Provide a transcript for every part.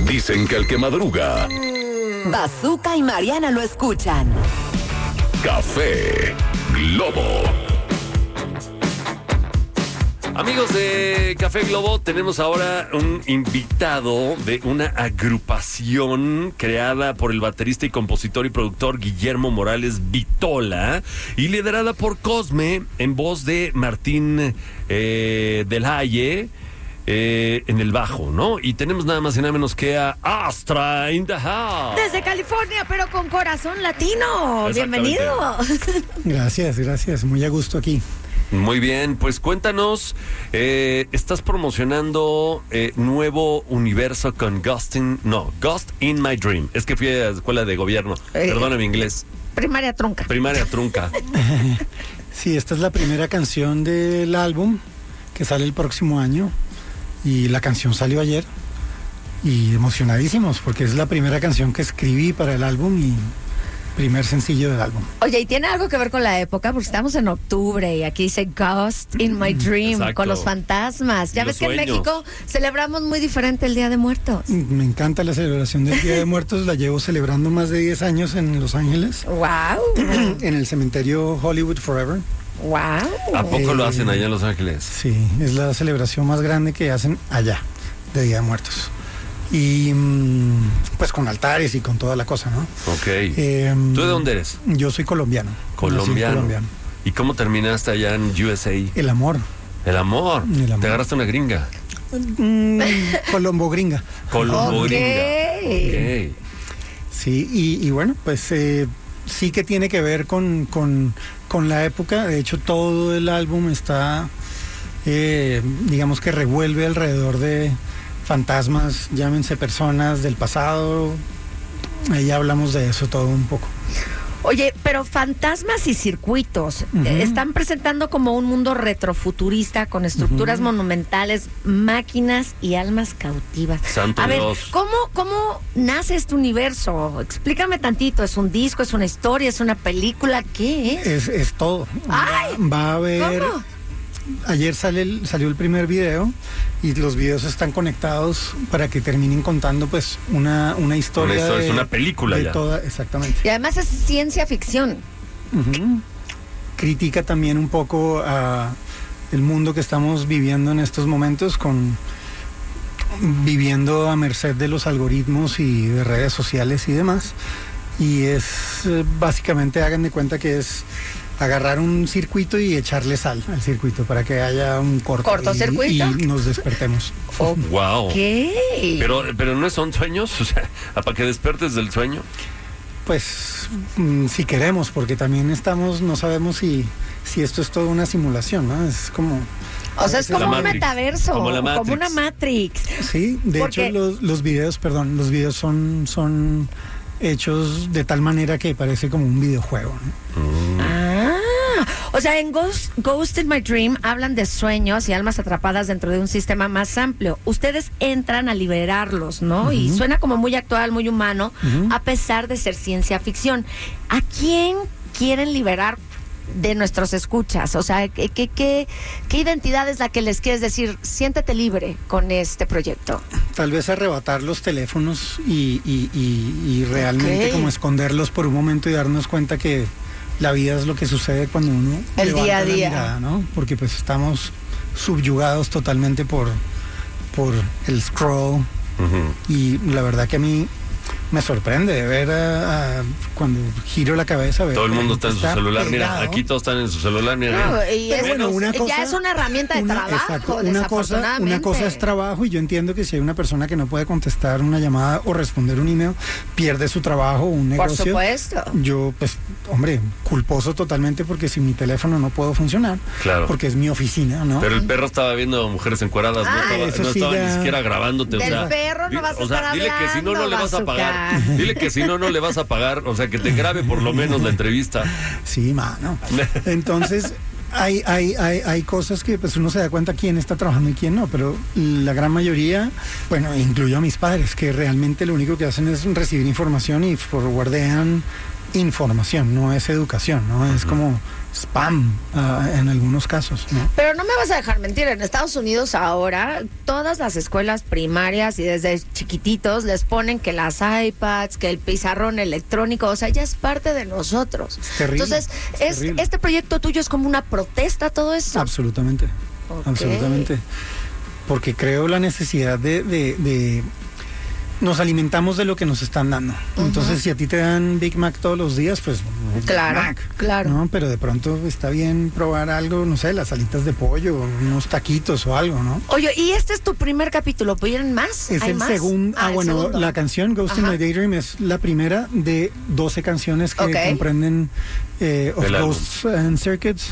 Dicen que el que madruga, Bazooka y Mariana lo escuchan. Café Globo. Amigos de Café Globo, tenemos ahora un invitado de una agrupación creada por el baterista y compositor y productor Guillermo Morales Vitola y liderada por Cosme en voz de Martín del Haye en el bajo, ¿no? Y tenemos nada más y nada menos que a Astra in the house. Desde California, pero con corazón latino. Bienvenido. Gracias. Muy a gusto aquí. Muy bien, pues cuéntanos, estás promocionando nuevo universo con Ghost in My Dream. Es que fui a la escuela de gobierno, perdona mi inglés. Primaria trunca. Sí, esta es la primera canción del álbum que sale el próximo año y la canción salió ayer y emocionadísimos porque es la primera canción que escribí para el álbum y primer sencillo del álbum. Oye, y tiene algo que ver con la época, porque estamos en octubre y aquí dice Ghost in My Dream, Exacto. Con los fantasmas. Ya ves que sueños. en México celebramos muy diferente el Día de Muertos. Me encanta la celebración del Día de Muertos, la llevo celebrando más de 10 años en Los Ángeles, ¡Wow! en el cementerio Hollywood Forever. ¡Wow! ¿A poco lo hacen allá en Los Ángeles? Sí, es la celebración más grande que hacen allá, de Día de Muertos. Y pues con altares y con toda la cosa, ¿no? Ok. ¿Tú de dónde eres? Yo soy colombiano. Nací en colombiano. ¿Y cómo terminaste allá en USA? El amor. El amor. Te agarraste una gringa. Colombo gringa. Colombo Ok. gringa. Ok. Sí, y bueno, pues sí que tiene que ver con la época. De hecho, todo el álbum está, digamos que revuelve alrededor de fantasmas, llámense personas del pasado. Ahí hablamos de eso todo un poco. Oye, pero fantasmas y circuitos están presentando como un mundo retrofuturista con estructuras monumentales, máquinas y almas cautivas. Santo A ver, Dios. ¿cómo nace este universo? Explícame tantito. ¿Es un disco, es una historia, es una película? ¿Qué es? Es todo. ¡Ay! Va a haber... ¿Cómo? Ayer salió el primer video y los videos están conectados para que terminen contando pues una historia. Es una película de ya. toda, exactamente. Y además es ciencia ficción. Ujú. Critica también un poco a el mundo que estamos viviendo en estos momentos, viviendo a merced de los algoritmos y de redes sociales y demás. Y es básicamente, hagan de cuenta que es agarrar un circuito y echarle sal al circuito para que haya un ¿Cortocircuito? y nos despertemos. Wow. ¿Qué? Pero no son sueños, o sea, para que despertes del sueño. Pues si queremos, porque también no sabemos si esto es toda una simulación, ¿no? Es como... O sea, es como La un Matrix, metaverso, como la Matrix. como una Matrix. Sí, de Porque- hecho los videos son hechos de tal manera que parece como un videojuego, ¿no? O sea, en Ghost in My Dream hablan de sueños y almas atrapadas dentro de un sistema más amplio. Ustedes entran a liberarlos, ¿no? Y suena como muy actual, muy humano, a pesar de ser ciencia ficción. ¿A quién quieren liberar de nuestros escuchas? O sea, ¿qué identidad es la que les quieres decir? Siéntete libre con este proyecto. Tal vez arrebatar los teléfonos y realmente Ok. como esconderlos por un momento y darnos cuenta que la vida es lo que sucede cuando uno El levanta día a la día. mirada, ¿no? Porque pues estamos subyugados totalmente por el scroll. Y la verdad que a mí me sorprende ver cuando giro la cabeza. Ver Todo el que la mundo gente está en su celular. Mira, pegado. aquí todos están en su celular. Mira. No, y Pero es- bueno, una cosa, ya es una herramienta de trabajo, exacto, una desafortunadamente. cosa es trabajo y yo entiendo que si hay una persona que no puede contestar una llamada o responder un email, pierde su trabajo o un Por negocio. supuesto. Yo, pues, hombre, culposo totalmente porque sin mi teléfono no puedo funcionar. Claro. Porque es mi oficina, ¿no? Pero el perro estaba viendo mujeres encueradas, no Ah, estaba, eso no sí estaba ya- ni siquiera grabándote. Del o sea, perro no vas a o sea, estar dile que si no, no le vas a hablando, pagar. Bazooka. Dile que si no, no le vas a pagar. O sea, que te grabe por lo menos la entrevista. Sí, mano. Entonces, hay cosas que pues uno se da cuenta quién está trabajando y quién no, pero la gran mayoría, bueno, incluyo a mis padres, que realmente lo único que hacen es recibir información y forwardean información, no es educación, ¿no? Es como spam en algunos casos, ¿no? Pero no me vas a dejar mentir, en Estados Unidos ahora todas las escuelas primarias y desde chiquititos les ponen que las iPads, que el pizarrón electrónico, o sea, ya es parte de nosotros. Es terrible, Entonces, es terrible. este proyecto tuyo es como una protesta a todo esto. Absolutamente, Ok. absolutamente. Porque creo la necesidad de nos alimentamos de lo que nos están dando. Entonces, si a ti te dan Big Mac todos los días, pues Claro, Big Mac, claro. ¿no? Pero de pronto está bien probar algo, no sé, las alitas de pollo, unos taquitos o algo, ¿no? Oye, y este es tu primer capítulo, ¿vienen más? Es ¿Hay el más? segundo. el Bueno, segundo. la canción Ghost in Ajá. My Daydream es la primera de 12 canciones que Ok. comprenden Of El álbum. Ghosts and Circuits.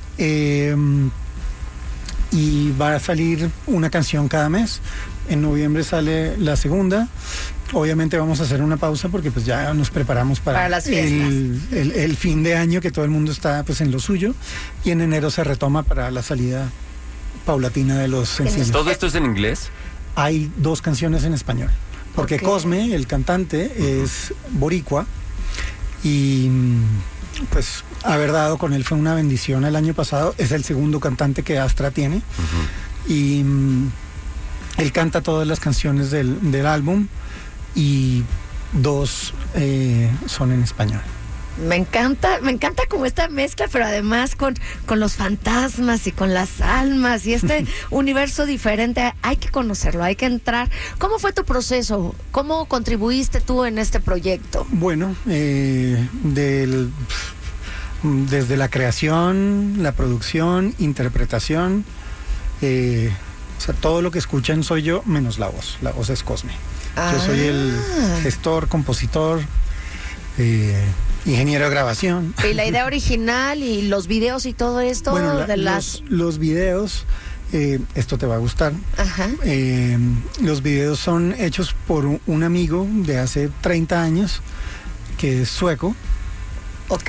Y va a salir una canción cada mes. En noviembre sale la segunda. Obviamente vamos a hacer una pausa porque pues ya nos preparamos Para las fiestas. el fin de año, que todo el mundo está pues en lo suyo, y en enero se retoma para la salida paulatina de los sencillos. ¿Todo esto es en inglés? Hay 2 canciones en español, porque Ok. Cosme, el cantante, es boricua, y pues haber dado con él fue una bendición el año pasado. Es el segundo cantante que Astra tiene, y él canta todas las canciones del álbum, y 2 son en español. Me encanta como esta mezcla, pero además con los fantasmas y con las almas y este universo diferente. Hay que conocerlo, hay que entrar. ¿Cómo fue tu proceso? ¿Cómo contribuiste tú en este proyecto? Bueno, desde la creación, la producción, interpretación, o sea, todo lo que escuchan soy yo, menos la voz. La voz es Cosme. Yo soy el gestor, compositor, ingeniero de grabación. Y la idea original y los videos y todo esto Bueno, de las... los videos, esto te va a gustar. Ajá. Los videos son hechos por un amigo de hace 30 años, que es sueco. Ok.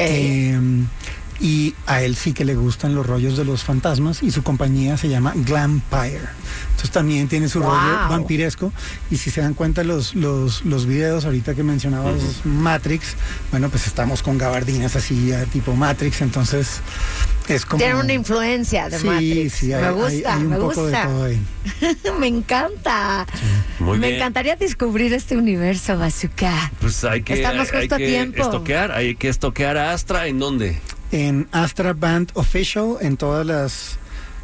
Y a él sí que le gustan los rollos de los fantasmas, y su compañía se llama Glampire. Entonces también tiene su Wow. rollo vampiresco. Y si se dan cuenta los videos, ahorita que mencionabas Matrix, bueno, pues estamos con gabardinas así, tipo Matrix, entonces es como... Tiene una influencia de Matrix. Sí, me gusta, hay un me poco gusta. de todo ahí. Me encanta. Muy Me bien. encantaría descubrir este universo, Bazooka. Pues hay que, Estamos justo a tiempo. hay que estoquear a Astra. ¿En dónde? En Astra Band Official, en todas las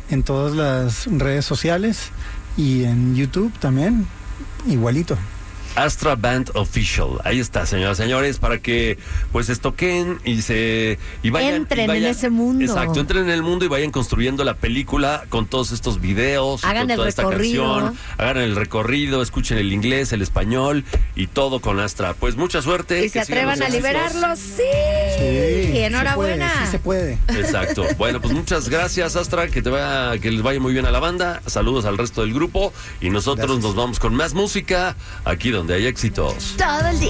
redes sociales, y en YouTube también, igualito. Astra Band Official. Ahí está, señoras y señores, para que pues estoquen y vayan. Entren y vayan- en ese mundo. Exacto, entren en el mundo y vayan construyendo la película con todos estos videos, y Hagan con el toda esta recorrido. canción. Hagan el recorrido, escuchen el inglés, el español y todo con Astra. Pues mucha suerte. Y que se sigan atrevan los a éxitos. liberarlos. Sí. Sí, Enhorabuena. Sí se puede. Exacto. Bueno, pues muchas gracias, Astra, que les vaya muy bien a la banda. Saludos al resto del grupo y nosotros Gracias. nos vamos con más música aquí donde hay éxitos. Todo el día.